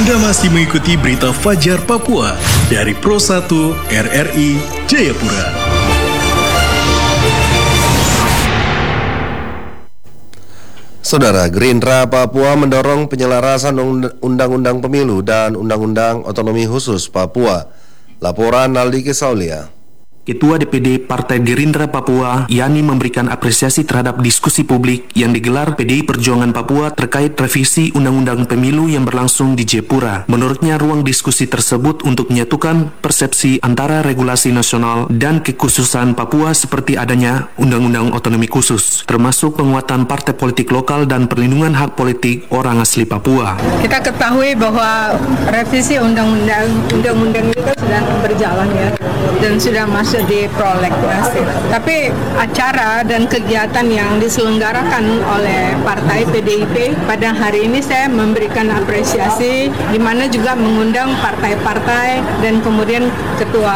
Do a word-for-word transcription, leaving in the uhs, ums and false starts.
Anda masih mengikuti berita Fajar Papua dari Pro satu R R I Jayapura. Saudara, Gerindra Papua mendorong penyelarasan Undang-Undang Pemilu dan Undang-Undang Otonomi Khusus Papua. Laporan Naldike Saulia. Ketua D P D Partai Gerindra Papua, Yani, memberikan apresiasi terhadap diskusi publik yang digelar P D I Perjuangan Papua terkait revisi Undang-Undang Pemilu yang berlangsung di Jayapura. Menurutnya, ruang diskusi tersebut untuk menyatukan persepsi antara regulasi nasional dan kekhususan Papua seperti adanya Undang-Undang Otonomi Khusus, termasuk penguatan partai politik lokal dan perlindungan hak politik orang asli Papua. Kita ketahui bahwa revisi Undang-Undang Undang-Undang itu sudah berjalan ya, dan sudah masuk di prolegnas. Tapi acara dan kegiatan yang diselenggarakan oleh partai P D I P pada hari ini saya memberikan apresiasi, di mana juga mengundang partai-partai dan kemudian ketua